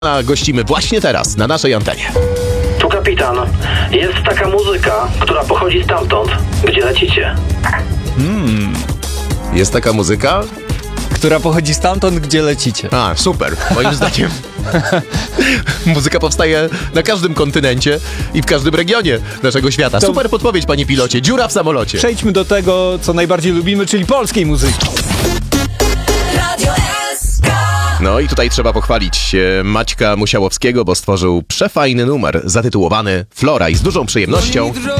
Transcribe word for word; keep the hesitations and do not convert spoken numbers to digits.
A gościmy właśnie teraz na naszej antenie. Tu kapitan. Jest taka muzyka, która pochodzi stamtąd, gdzie lecicie. Hmm. Jest taka muzyka? Która pochodzi stamtąd, gdzie lecicie. A, super. Moim zdaniem muzyka powstaje na każdym kontynencie i w każdym regionie naszego świata. To... Super podpowiedź, panie pilocie. Dziura w samolocie. Przejdźmy do tego, co najbardziej lubimy, czyli polskiej muzyki. No i tutaj trzeba pochwalić e, Maćka Musiałowskiego, bo stworzył przefajny numer zatytułowany Flora i z dużą przyjemnością